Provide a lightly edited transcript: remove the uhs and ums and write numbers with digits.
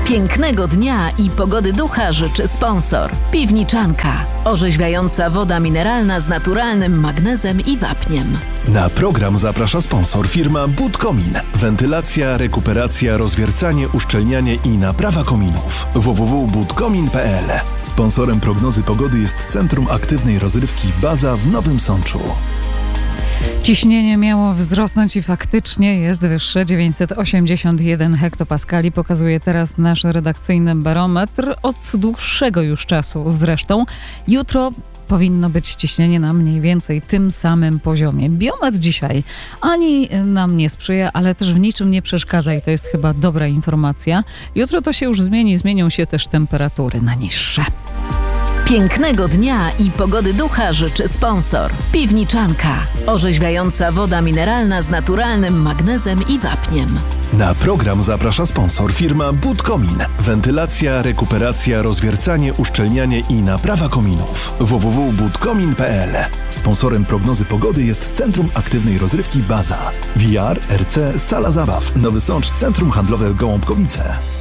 Pięknego dnia i pogody ducha życzy sponsor. Piwniczanka. Orzeźwiająca woda mineralna z naturalnym magnezem i wapniem. Na program zaprasza sponsor firma Budkomin. Wentylacja, rekuperacja, rozwiercanie, uszczelnianie i naprawa kominów. www.budkomin.pl. Sponsorem prognozy pogody jest Centrum Aktywnej Rozrywki Baza w Nowym Sączu. Ciśnienie miało wzrosnąć i faktycznie jest wyższe. 981 hektopaskali pokazuje teraz nasz redakcyjny barometr od dłuższego już czasu zresztą. Jutro powinno być ciśnienie na mniej więcej tym samym poziomie. Biometr dzisiaj ani nam nie sprzyja, ale też w niczym nie przeszkadza i to jest chyba dobra informacja. Jutro to się już zmienią się też temperatury na niższe. Pięknego dnia i pogody ducha życzy sponsor. Piwniczanka. Orzeźwiająca woda mineralna z naturalnym magnezem i wapniem. Na program zaprasza sponsor firma Budkomin. Wentylacja, rekuperacja, rozwiercanie, uszczelnianie i naprawa kominów. www.budkomin.pl. Sponsorem prognozy pogody jest Centrum Aktywnej Rozrywki Baza. VR, RC, Sala Zabaw, Nowy Sącz, Centrum Handlowe Gołąbkowice.